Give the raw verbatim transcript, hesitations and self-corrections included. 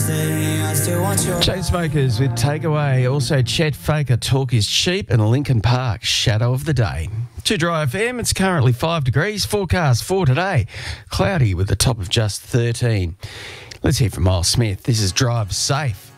stay, I still want your Chainsmokers with Takeaway. Also, Chet Faker, Talk is Cheap, and Linkin Park, Shadow of the Day. To Dry F M, it's currently five degrees. Forecast for today, cloudy with a top of just thirteen. Let's hear from Miles Smith. This is Drive Safe.